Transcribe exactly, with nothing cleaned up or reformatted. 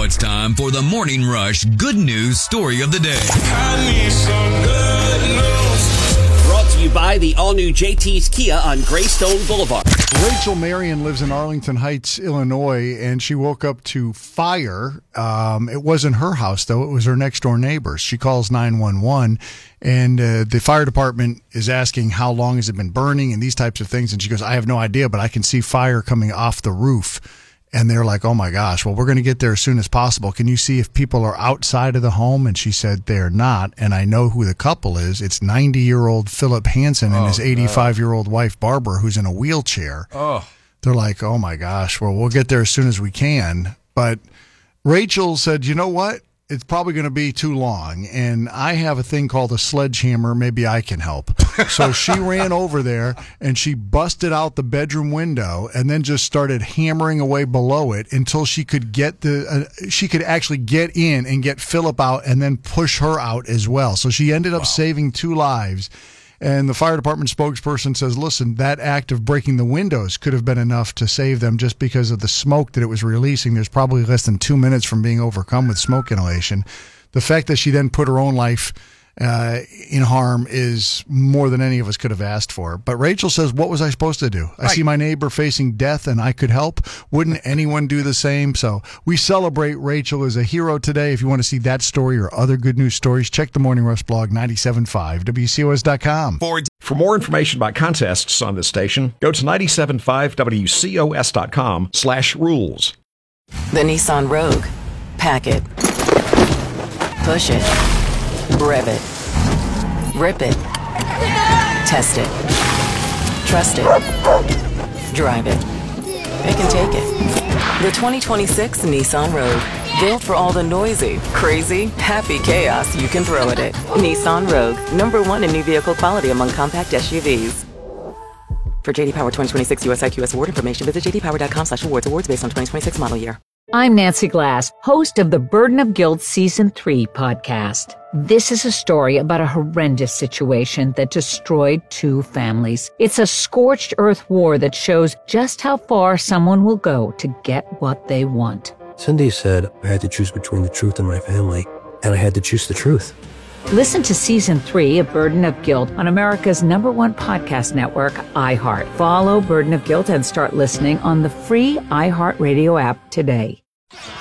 it's time for the Morning Rush Good News Story of the Day. I need some good news. Brought to you by the all-new J T's Kia on Greystone Boulevard. Rachel Marion lives in Arlington Heights, Illinois, and she woke up to fire. Um, it wasn't her house, though. It was her next-door neighbor's. She calls nine one one, and uh, the fire department is asking how long has it been burning and these types of things. And she goes, I have no idea, but I can see fire coming off the roof. And they're like, oh, my gosh, well, we're going to get there as soon as possible. Can you see if people are outside of the home? And she said they're not. And I know who the couple is. It's ninety-year-old Philip Hansen and Oh, his eighty-five-year-old wife, Barbara, who's in a wheelchair. Oh. They're like, oh, my gosh, well, we'll get there as soon as we can. But Rachel said, you know what? It's probably going to be too long, and I have a thing called a sledgehammer. Maybe I can help. So she ran over there, and she busted out the bedroom window and then just started hammering away below it until she could get the uh, she could actually get in and get Philip out and then push her out as well. So she ended up wow. saving two lives. And the fire department spokesperson says, listen, that act of breaking the windows could have been enough to save them just because of the smoke that it was releasing. There's probably less than two minutes from being overcome with smoke inhalation. The fact that she then put her own life uh, in harm is more than any of us could have asked for. But Rachel says, what was I supposed to do? I right. see my neighbor facing death and I could help. Wouldn't anyone do the same? So we celebrate Rachel as a hero today. If you want to see that story or other good news stories, check the Morning Rush blog, ninety-seven point five W C O S dot com. For, for more information about contests on this station, go to ninety-seven point five W C O S dot com slash rules. The Nissan Rogue. Pack it. Push it. Rev it. Rip it. Test it. Trust it. Drive it. It can take it. The twenty twenty-six Nissan Rogue. Built for all the noisy, crazy, happy chaos you can throw at it. Nissan Rogue. Number one in new vehicle quality among compact S U Vs. For J D Power twenty twenty-six U S I Q S award information, visit j d power dot com slash awards. Awards based on twenty twenty-six model year. I'm Nancy Glass, host of the Burden of Guilt Season three podcast. This is a story about a horrendous situation that destroyed two families. It's a scorched earth war that shows just how far someone will go to get what they want. Cindy said I had to choose between the truth and my family, and I had to choose the truth. Listen to Season three of Burden of Guilt on America's number one podcast network, iHeart. Follow Burden of Guilt and start listening on the free iHeartRadio app today.